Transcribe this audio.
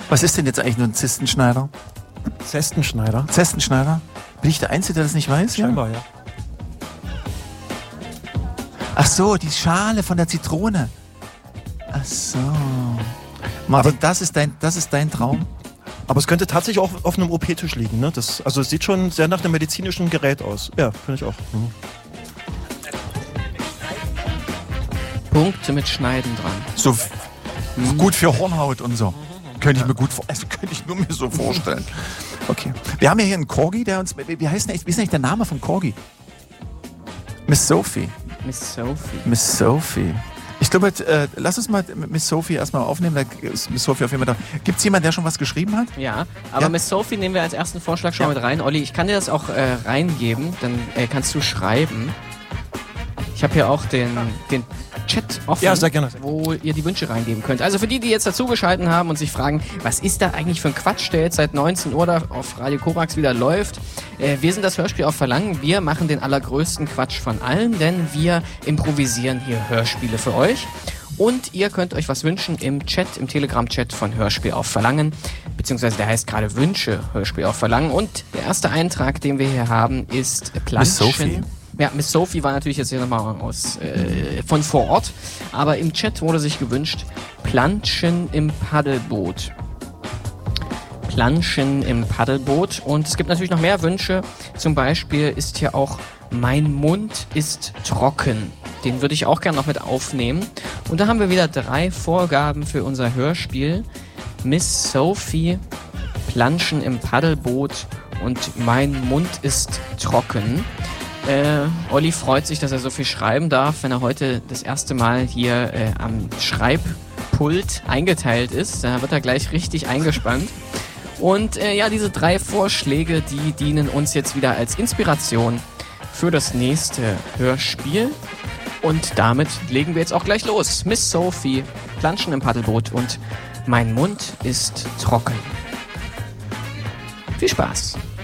Was ist denn jetzt eigentlich nur ein Zistenschneider? Zestenschneider? Bin ich der Einzige, der das nicht weiß? Scheinbar, ja. Ach so, die Schale von der Zitrone. Ach so. Martin, das ist dein Traum? Aber es könnte tatsächlich auch auf einem OP-Tisch liegen, ne? Es sieht schon sehr nach einem medizinischen Gerät aus. Ja, finde ich auch. Mhm. Punkte mit Schneiden dran. So gut für Hornhaut und so. Könnte ich nur mir so vorstellen. Okay. Wir haben ja hier einen Corgi, der uns. Wie ist eigentlich der Name vom Corgi? Miss Sophie. Miss Sophie. Ich glaube, lass uns mal Miss Sophie erstmal aufnehmen. Da ist Miss Sophie auf jeden Fall da. Gibt es jemanden, der schon was geschrieben hat? Ja, aber Miss Sophie nehmen wir als ersten Vorschlag schon mit rein. Olli, ich kann dir das auch reingeben, dann kannst du schreiben. Ich habe hier auch den Chat offen, ja, sehr gerne. wo ihr die Wünsche reingeben könnt. Also für die jetzt dazugeschaltet haben und sich fragen, was ist da eigentlich für ein Quatsch, der jetzt seit 19 Uhr da auf Radio Korax wieder läuft. Wir sind das Hörspiel auf Verlangen. Wir machen den allergrößten Quatsch von allen, denn wir improvisieren hier Hörspiele für euch. Und ihr könnt euch was wünschen im Chat, im Telegram-Chat von Hörspiel auf Verlangen. Beziehungsweise der heißt gerade Wünsche Hörspiel auf Verlangen. Und der erste Eintrag, den wir hier haben, ist Planschen. Miss Sophie. Ja, Miss Sophie war natürlich jetzt hier nochmal von vor Ort. Aber im Chat wurde sich gewünscht, Planschen im Paddelboot. Planschen im Paddelboot. Und es gibt natürlich noch mehr Wünsche. Zum Beispiel ist hier auch Mein Mund ist trocken. Den würde ich auch gerne noch mit aufnehmen. Und da haben wir wieder 3 Vorgaben für unser Hörspiel. Miss Sophie, Planschen im Paddelboot und Mein Mund ist trocken. Olli freut sich, dass er so viel schreiben darf, wenn er heute das erste Mal hier am Schreibpult eingeteilt ist. Da wird er gleich richtig eingespannt. Und diese 3 Vorschläge, die dienen uns jetzt wieder als Inspiration für das nächste Hörspiel. Und damit legen wir jetzt auch gleich los. Miss Sophie, Planschen im Paddelboot und Mein Mund ist trocken. Viel Spaß!